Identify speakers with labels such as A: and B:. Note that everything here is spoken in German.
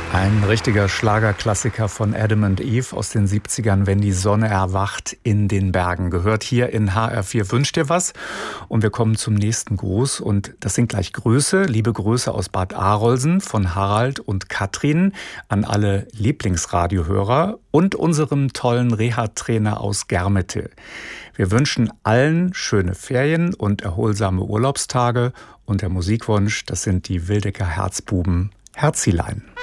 A: Ein richtiger Schlagerklassiker von Adam and Eve aus den 70ern, wenn die Sonne erwacht in den Bergen. Gehört hier in HR4 Wünsch dir was. Und wir kommen zum nächsten Gruß. Und das sind gleich Grüße, liebe Grüße aus Bad Arolsen von Harald und Katrin an alle Lieblingsradiohörer und unserem tollen Reha-Trainer aus Germete. Wir wünschen allen schöne Ferien und erholsame Urlaubstage. Und der Musikwunsch, das sind die Wildecker Herzbuben Herzilein.